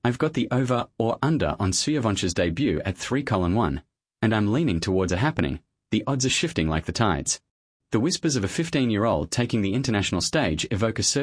I've got the over or under on Suyavoncha's debut at 3:1, and I'm leaning towards a happening. The odds are shifting like the tides. The whispers of a 15-year-old taking the international stage evoke a certain